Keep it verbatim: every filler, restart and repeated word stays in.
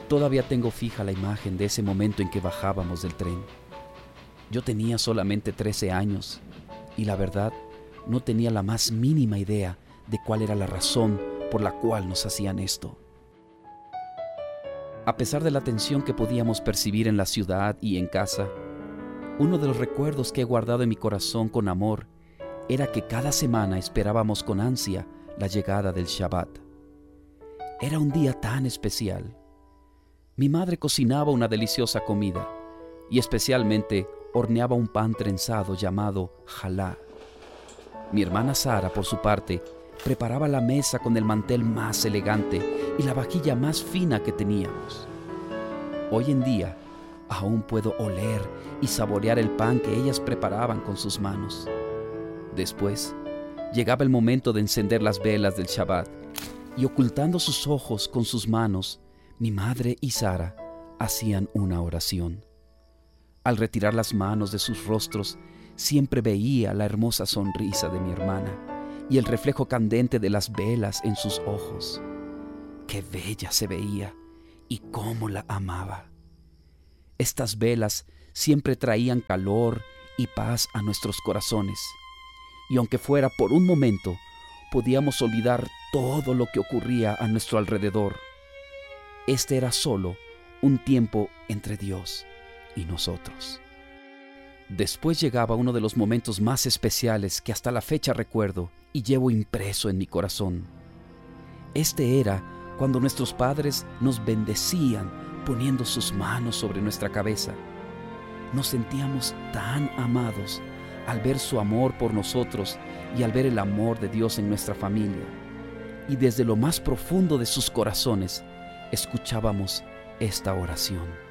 Todavía tengo fija la imagen de ese momento en que bajábamos del tren. Yo tenía solamente trece años y la verdad no tenía la más mínima idea de cuál era la razón por la cual nos hacían esto. A pesar de la tensión que podíamos percibir en la ciudad y en casa, uno de los recuerdos que he guardado en mi corazón con amor era que cada semana esperábamos con ansia la llegada del Shabbat. Era un día tan especial. Mi madre cocinaba una deliciosa comida y especialmente horneaba un pan trenzado llamado jalá. Mi hermana Sara, por su parte, preparaba la mesa con el mantel más elegante y la vajilla más fina que teníamos. Hoy en día, aún puedo oler y saborear el pan que ellas preparaban con sus manos. Después, llegaba el momento de encender las velas del Shabbat y ocultando sus ojos con sus manos, mi madre y Sara hacían una oración. Al retirar las manos de sus rostros, siempre veía la hermosa sonrisa de mi hermana y el reflejo candente de las velas en sus ojos. ¡Qué bella se veía y cómo la amaba! Estas velas siempre traían calor y paz a nuestros corazones, y aunque fuera por un momento, podíamos olvidar todo lo que ocurría a nuestro alrededor. Este era solo un tiempo entre Dios y nosotros. Después llegaba uno de los momentos más especiales que hasta la fecha recuerdo y llevo impreso en mi corazón. Este era cuando nuestros padres nos bendecían poniendo sus manos sobre nuestra cabeza. Nos sentíamos tan amados al ver su amor por nosotros y al ver el amor de Dios en nuestra familia. Y desde lo más profundo de sus corazones escuchábamos esta oración.